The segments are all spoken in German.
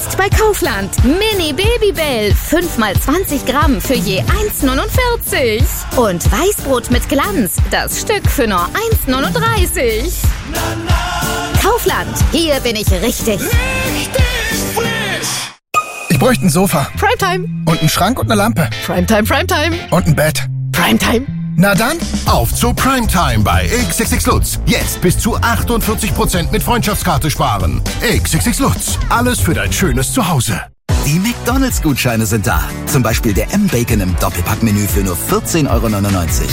Jetzt bei Kaufland. Mini Babybell. 5x20 Gramm für je 1,49. Und Weißbrot mit Glanz. Das Stück für nur 1,39. Kaufland. Hier bin ich richtig. Richtig frisch. Ich bräuchte ein Sofa. Primetime. Und einen Schrank und eine Lampe. Primetime, Primetime. Und ein Bett. Primetime. Na dann, Auf zu Primetime bei XXX Lutz. Jetzt bis zu 48% mit Freundschaftskarte sparen. XXX Lutz. Alles für dein schönes Zuhause. Die McDonalds-Gutscheine sind da. Zum Beispiel der M-Bacon im Doppelpackmenü für nur 14,99 €.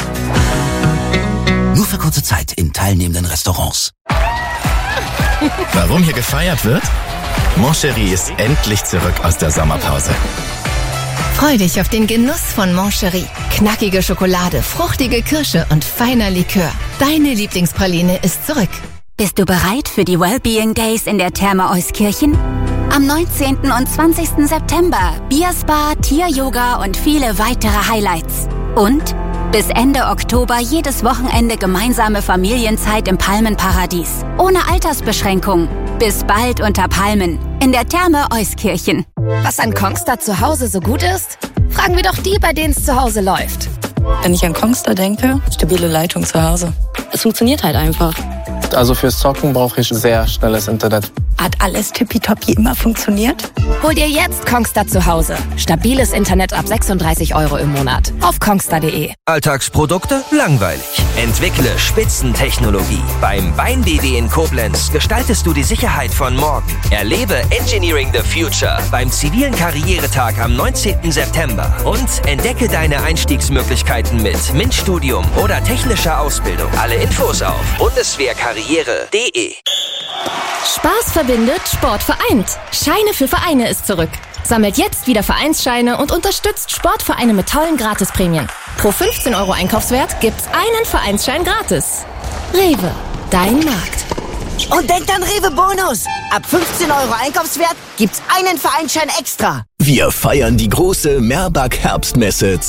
Nur für kurze Zeit in teilnehmenden Restaurants. Warum hier gefeiert wird? Mon Chéri ist endlich zurück aus der Sommerpause. Freu dich auf den Genuss von Mon Chéri. Knackige Schokolade, fruchtige Kirsche und feiner Likör. Deine Lieblingspraline ist zurück. Bist du bereit für die Wellbeing Days in der Therme Euskirchen? Am 19. und 20. September Bierspa, Tier-Yoga und viele weitere Highlights. Und bis Ende Oktober jedes Wochenende gemeinsame Familienzeit im Palmenparadies. Ohne Altersbeschränkung. Bis bald unter Palmen in der Therme Euskirchen. Was an Kongstar zu Hause so gut ist? Fragen wir doch die, bei denen es zu Hause läuft. Wenn ich an Kongstar denke, stabile Leitung zu Hause. Es funktioniert halt einfach. Also fürs Zocken brauche ich sehr schnelles Internet. Hat alles tippitoppi immer funktioniert? Hol dir jetzt Kongstar zu Hause. Stabiles Internet ab 36 € im Monat. Auf kongstar.de. Alltagsprodukte? Langweilig. Entwickle Spitzentechnologie. Beim BeIN-BW in Koblenz gestaltest du die Sicherheit von morgen. Erlebe Engineering the Future beim zivilen Karrieretag am 19. September. Und entdecke deine Einstiegsmöglichkeiten mit MINT-Studium oder technischer Ausbildung. Alle Infos auf bundeswehrkarriere.de. Spaß verbindet, Sport vereint. Scheine für Vereine ist zurück. Sammelt jetzt wieder Vereinsscheine und unterstützt Sportvereine mit tollen Gratisprämien. Pro 15 € Einkaufswert gibt's einen Vereinsschein gratis. Rewe, dein Markt. Und denkt an Rewe Bonus. Ab 15 € Einkaufswert gibt's einen Vereinsschein extra. Wir feiern die große Merbag Herbstmesse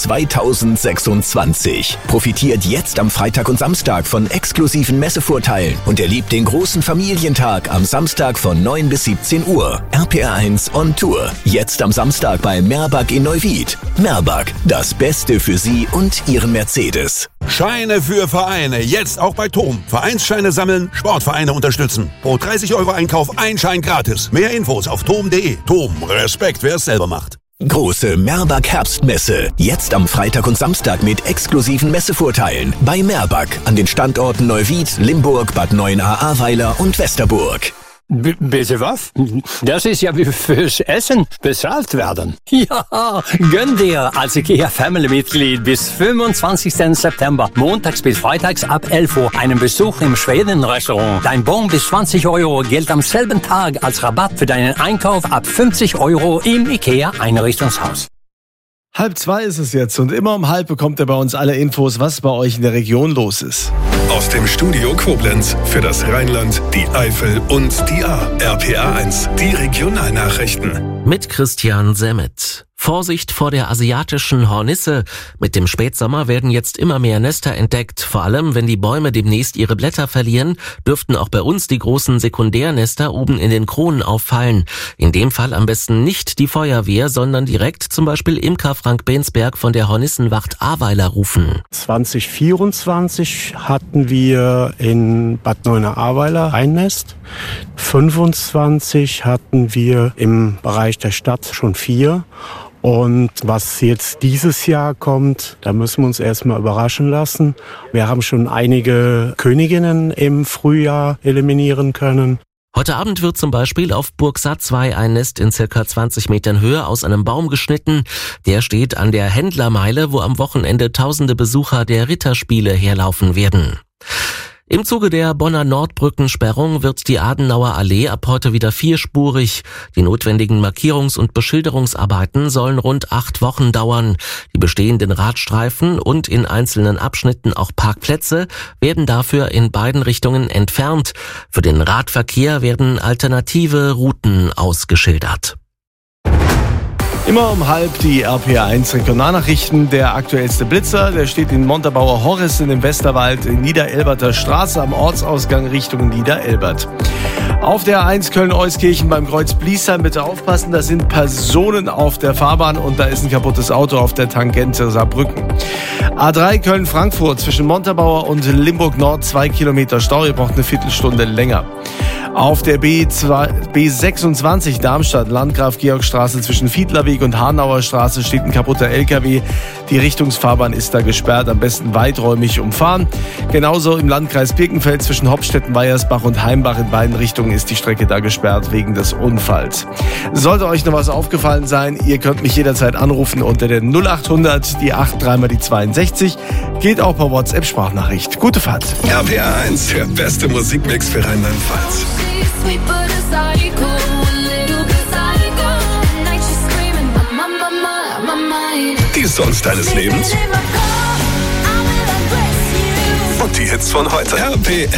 2026. Profitiert jetzt am Freitag und Samstag von exklusiven Messevorteilen und erlebt den großen Familientag am Samstag von 9 bis 17 Uhr. RPR1 on Tour. Jetzt am Samstag bei Merbag in Neuwied. Merbag, das Beste für Sie und Ihren Mercedes. Scheine für Vereine. Jetzt auch bei TOM. Vereinsscheine sammeln, Sportvereine unterstützen. Pro 30 € Einkauf ein Schein gratis. Mehr Infos auf tom.de. TOM. Respekt, wer es selber macht. Große Merbag Herbstmesse. Jetzt am Freitag und Samstag mit exklusiven Messevorteilen. Bei Merbag an den Standorten Neuwied, Limburg, Bad Neuenahr-Ahrweiler und Westerburg. Bitte was? Das ist ja wie fürs Essen bezahlt werden. Ja, gönn dir als IKEA-Family-Mitglied bis 25. September, montags bis freitags ab 11 Uhr, einen Besuch im Schweden-Restaurant. Dein Bon bis 20 € gilt am selben Tag als Rabatt für deinen Einkauf ab 50 € im IKEA-Einrichtungshaus. 1:30 ist es jetzt und immer um 1:30 bekommt ihr bei uns alle Infos, was bei euch in der Region los ist. Aus dem Studio Koblenz für das Rheinland, die Eifel und die Ahr. RPR1, die Regionalnachrichten. Mit Christian Semmet. Vorsicht vor der asiatischen Hornisse. Mit dem Spätsommer werden jetzt immer mehr Nester entdeckt. Vor allem, wenn die Bäume demnächst ihre Blätter verlieren, dürften auch bei uns die großen Sekundärnester oben in den Kronen auffallen. In dem Fall am besten nicht die Feuerwehr, sondern direkt zum Beispiel Imker Frank Bensberg von der Hornissenwacht Ahrweiler rufen. 2024 hatten wir in Bad Neuenahr-Ahrweiler ein Nest. 25 hatten wir im Bereich der Stadt schon 4. Und was jetzt dieses Jahr kommt, da müssen wir uns erstmal überraschen lassen. Wir haben schon einige Königinnen im Frühjahr eliminieren können. Heute Abend wird zum Beispiel auf Burg Satzwey ein Nest in ca. 20 Metern Höhe aus einem Baum geschnitten. Der steht an der Händlermeile, wo am Wochenende tausende Besucher der Ritterspiele herlaufen werden. Im Zuge der Bonner Nordbrückensperrung wird die Adenauer Allee ab heute wieder vierspurig. Die notwendigen Markierungs- und Beschilderungsarbeiten sollen rund 8 Wochen dauern. Die bestehenden Radstreifen und in einzelnen Abschnitten auch Parkplätze werden dafür in beiden Richtungen entfernt. Für den Radverkehr werden alternative Routen ausgeschildert. Immer um 1:30 die RPR1 Regionalnachrichten. Der aktuellste Blitzer, der steht in Montabaur Horres in dem Westerwald in Niederelberter Straße am Ortsausgang Richtung Niederelbert. Auf der A1 Köln-Euskirchen beim Kreuz Bliesheim bitte aufpassen, da sind Personen auf der Fahrbahn und da ist ein kaputtes Auto auf der Tangente Saarbrücken. A3 Köln-Frankfurt zwischen Montabaur und Limburg Nord 2 Kilometer Stau, ihr braucht eine Viertelstunde länger. Auf der B26 Darmstadt, Landgraf-Georg-Straße zwischen Fiedlerweg und Hanauer Straße steht ein kaputter LKW. Die Richtungsfahrbahn ist da gesperrt, am besten weiträumig umfahren. Genauso im Landkreis Birkenfeld zwischen Hopstetten, Weiersbach und Heimbach in beiden Richtungen ist die Strecke da gesperrt wegen des Unfalls. Sollte euch noch was aufgefallen sein, ihr könnt mich jederzeit anrufen unter der 0800, die 83 mal die 62. Geht auch per WhatsApp-Sprachnachricht. Gute Fahrt. RPA 1, der beste Musikmix für Rheinland-Pfalz. Die Songs deines Lebens und die Hits von heute. RPA